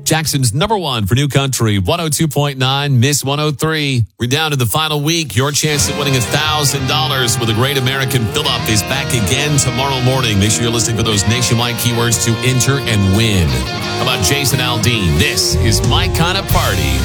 Jackson's number one for New Country, 102.9, Miss 103. We're down to the final week. Your chance at winning $1,000 with a Great American Fill-Up is back again tomorrow morning. Make sure you're listening for those nationwide keywords to enter and win. How about Jason Aldean? This is My Kind of Party.